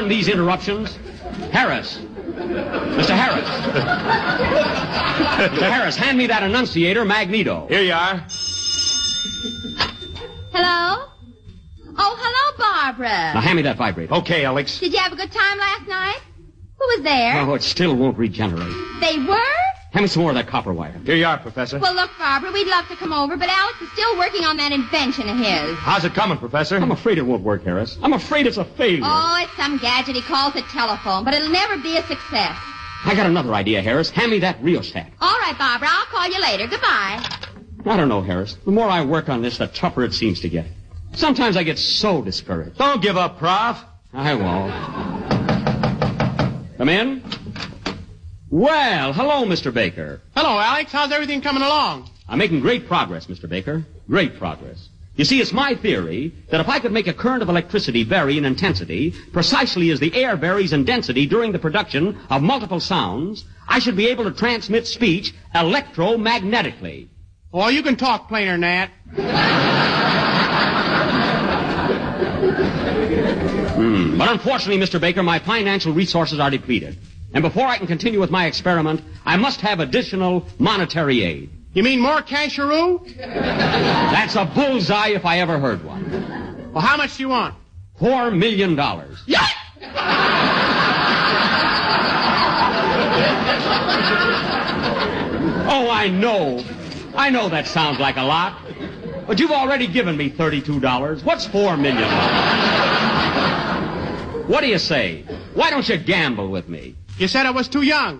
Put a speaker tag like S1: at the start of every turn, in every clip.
S1: Pardon these interruptions. Harris. Mr. Harris. Mr. Harris, hand me that annunciator, Magneto.
S2: Here you are.
S3: Hello? Oh, hello, Barbara.
S1: Now, hand me that vibrator.
S2: Okay, Alex.
S3: Did you have a good time last night? Who was there?
S1: Oh, it still won't regenerate.
S3: They were?
S1: Hand me some more of that copper wire.
S2: Here you are, Professor.
S3: Well, look, Barbara, we'd love to come over, but Alex is still working on that invention of his.
S2: How's it coming, Professor?
S1: I'm afraid it won't work, Harris. I'm afraid it's a failure.
S3: Oh, it's some gadget he calls a telephone, but it'll never be a success.
S1: I got another idea, Harris. Hand me that rheostat.
S3: All right, Barbara, I'll call you later. Goodbye.
S1: I don't know, Harris. The more I work on this, the tougher it seems to get. Sometimes I get so discouraged.
S2: Don't give up, Prof.
S1: I won't. Come in. Well, hello, Mr. Baker.
S4: Hello, Alex. How's everything coming along?
S1: I'm making great progress, Mr. Baker. Great progress. You see, it's my theory that if I could make a current of electricity vary in intensity precisely as the air varies in density during the production of multiple sounds, I should be able to transmit speech electromagnetically.
S4: Oh, you can talk plainer than that.
S1: But unfortunately, Mr. Baker, my financial resources are depleted. And before I can continue with my experiment, I must have additional monetary aid.
S4: You mean more casheroo?
S1: That's a bullseye if I ever heard one.
S4: Well, how much do you want?
S1: $4 million.
S4: Yeah!
S1: Oh, I know. I know that sounds like a lot. But you've already given me $32. What's $4 million? What do you say? Why don't you gamble with me?
S4: You said I was too young.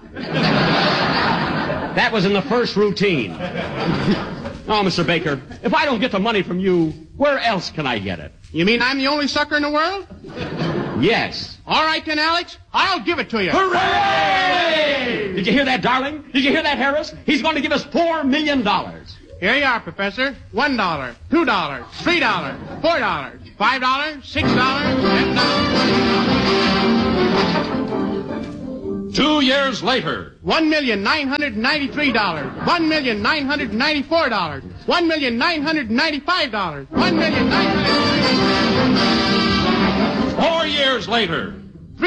S1: That was in the first routine. Oh, Mr. Baker, if I don't get the money from you, where else can I get it?
S4: You mean I'm the only sucker in the world?
S1: Yes.
S4: All right, then, Alex. I'll give it to you.
S1: Hooray! Did you hear that, darling? Did you hear that, Harris? He's going to give us $4 million.
S4: Here you are, Professor. $1, $2, $3, $4, $5, $6, $7.
S5: 2 years later.
S4: $1,993. $1,994. $1,995. $1,993.
S5: 4 years later.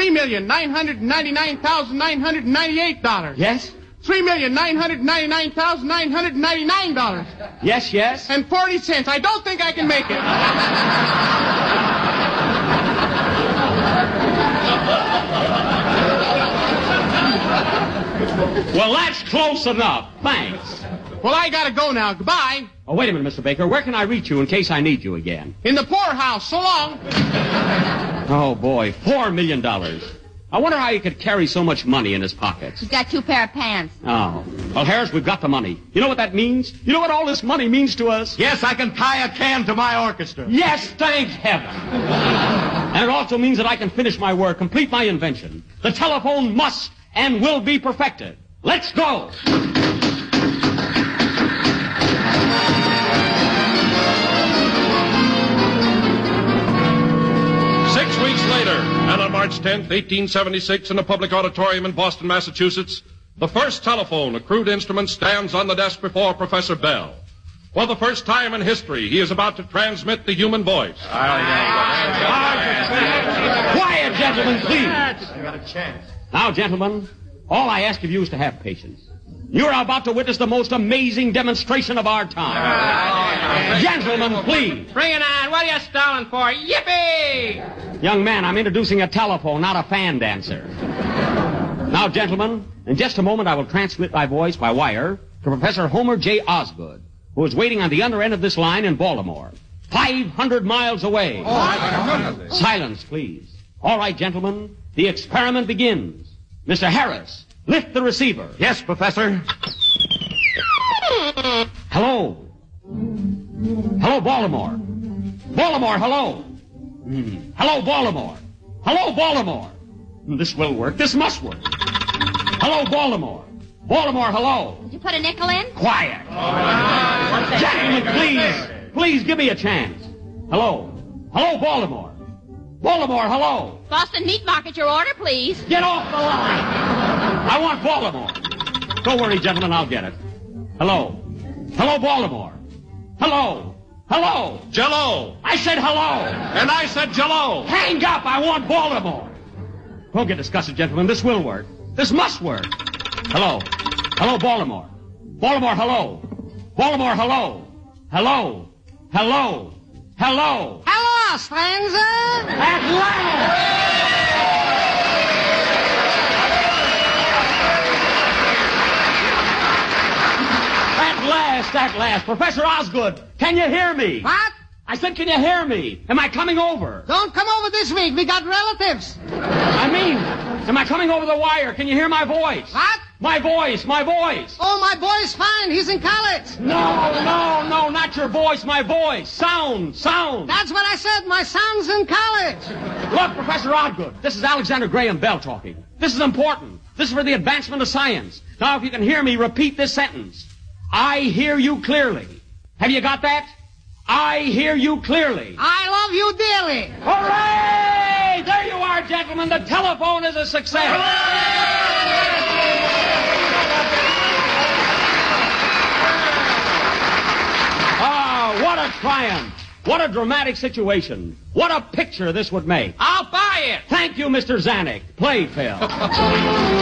S4: $3,999,998.
S1: Yes?
S4: $3,999,999.
S1: Yes, yes.
S4: And 40 cents. I don't think I can make it.
S1: Well, that's close enough. Thanks.
S4: Well, I gotta go now. Goodbye.
S1: Oh, wait a minute, Mr. Baker. Where can I reach you in case I need you again?
S4: In the poorhouse. So long.
S1: Oh, boy. $4 million. I wonder how he could carry so much money in his pockets.
S3: He's got 2 pair of pants.
S1: Oh. Well, Harris, we've got the money. You know what that means? You know what all this money means to us?
S2: Yes, I can tie a can to my orchestra.
S1: Yes, thank heaven. And it also means that I can finish my work, complete my invention. The telephone must and will be perfected. Let's go!
S5: 6 weeks later, and on March 10th, 1876, in a public auditorium in Boston, Massachusetts, the first telephone, a crude instrument, stands on the desk before Professor Bell. For the first time in history, he is about to transmit the human voice.
S1: Quiet, gentlemen, please.
S2: I got a chance.
S1: Now, gentlemen, all I ask of you is to have patience. You're about to witness the most amazing demonstration of our time. Gentlemen, please.
S4: Bring it on. What are you stalling for? Yippee!
S1: Young man, I'm introducing a telephone, not a fan dancer. Now, gentlemen, in just a moment I will transmit my voice by wire to Professor Homer J. Osgood, who is waiting on the other end of this line in Baltimore, 500 miles away. Silence, please. All right, gentlemen, the experiment begins. Mr. Harris, lift the receiver.
S2: Yes, Professor.
S1: Hello. Hello, Baltimore. Baltimore, hello. Hello, Baltimore. Hello, Baltimore. This will work. This must work. Hello, Baltimore. Baltimore, hello.
S3: Did you put a nickel in?
S1: Quiet. Gentlemen, please. Please give me a chance. Hello. Hello, Baltimore. Baltimore, hello.
S3: Boston Meat Market, your order, please.
S1: Get off the line. I want Baltimore. Don't worry, gentlemen, I'll get it. Hello. Hello, Baltimore. Hello. Hello.
S5: Jell-O.
S1: I said hello.
S5: And I said Jell-O.
S1: Hang up. I want Baltimore. Don't get disgusted, gentlemen. This will work. This must work. Hello. Hello, Baltimore. Baltimore, hello. Baltimore, hello. Hello. Hello. Hello.
S6: Hello, stranger.
S1: At last! At last. Professor Osgood, can you hear me?
S6: What?
S1: I said, can you hear me? Am I coming over?
S6: Don't come over this week. We got relatives.
S1: I mean, am I coming over the wire? Can you hear my voice?
S6: What?
S1: My voice.
S6: Oh, my boy's fine. He's in college.
S1: No, not your voice, my voice. Sound.
S6: That's what I said. My son's in college.
S1: Look, Professor Osgood, this is Alexander Graham Bell talking. This is important. This is for the advancement of science. Now, if you can hear me, repeat this sentence. I hear you clearly. Have you got that? I hear you clearly.
S6: I love you dearly.
S1: Hooray! There you are, gentlemen. The telephone is a success. Ah, what a triumph. What a dramatic situation. What a picture this would make.
S4: I'll buy it.
S1: Thank you, Mr. Zanuck. Play, Phil.